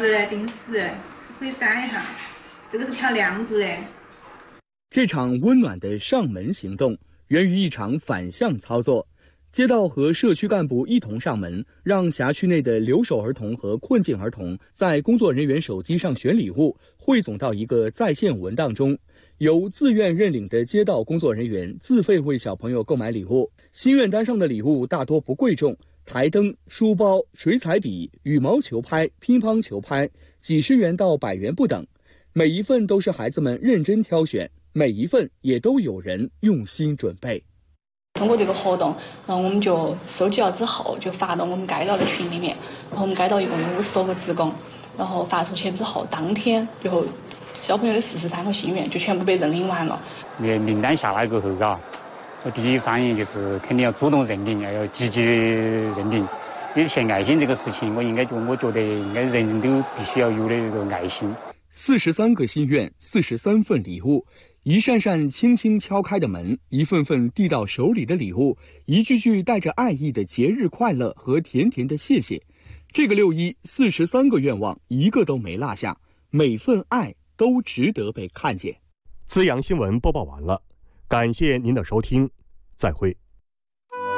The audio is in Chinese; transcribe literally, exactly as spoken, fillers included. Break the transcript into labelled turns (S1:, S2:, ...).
S1: 时的定时可以删一下，这个是调亮度的。
S2: 这场温暖的上门行动源于一场反向操作。街道和社区干部一同上门，让辖区内的留守儿童和困境儿童在工作人员手机上选礼物，汇总到一个在线文档中，由自愿认领的街道工作人员自费为小朋友购买礼物。心愿单上的礼物大多不贵重，台灯、书包、水彩笔、羽毛球拍、乒乓球拍，几十元到百元不等。每一份都是孩子们认真挑选，每一份也都有人用心准备。
S3: 通过这个活动，然后我们就收集了之后，就发到我们街道的群里面。然后我们街道一共有五十多个职工，然后发出去之后，当天就小朋友的四十三个心愿就全部被认领完了。
S4: 名名单下来过后，嘎，我第一反应就是肯定要主动认领，要要积极认领。因为献爱心这个事情，我应该就我觉得应该人人都必须要有的一个爱心。
S2: 四十三个心愿，四十三份礼物。一扇扇轻轻敲开的门，一份份递到手里的礼物，一句句带着爱意的节日快乐和甜甜的谢谢。这个六一，四十三个愿望，一个都没落下，每份爱都值得被看见。
S5: 资阳新闻播报完了，感谢您的收听，再会。